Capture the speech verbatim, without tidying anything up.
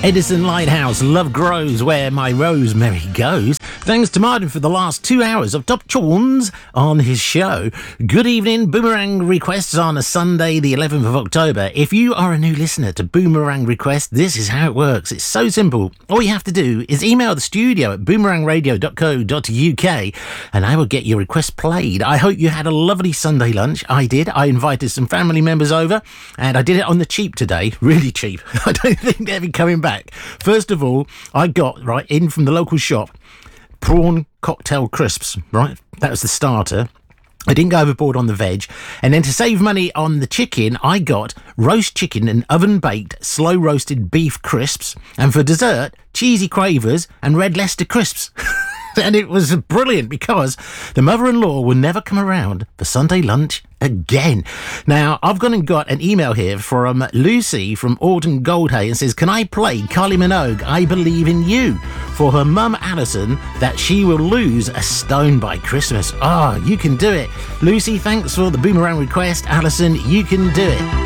Edison Lighthouse, Love Grows Where My Rosemary Goes. Thanks to Martin for the last two hours of top tunes on his show. Good evening, Boomerang Requests on a Sunday, the eleventh of October. If you are a new listener to Boomerang Request, this is how it works. It's so simple. All you have to do is email the studio at boomerang radio dot co dot uk and I will get your request played. I hope you had a lovely Sunday lunch. I did. I invited some family members over and I did it on the cheap today. Really cheap. I don't think they'll be coming back. First of all, I got, right, in from the local shop, prawn cocktail crisps, right? That was the starter. I didn't go overboard on the veg. And then to save money on the chicken, I got roast chicken and oven-baked, slow-roasted beef crisps. And for dessert, cheesy quavers and red Leicester crisps. And it was brilliant because the mother-in-law will never come around for Sunday lunch again. Now, I've gone and got an email here from Lucy from Alton Goldhay and says, can I play Kylie Minogue, I Believe in You, for her mum Alison, that she will lose a stone by Christmas. Ah, oh, you can do it. Lucy, thanks for the Boomerang request. Alison, you can do it.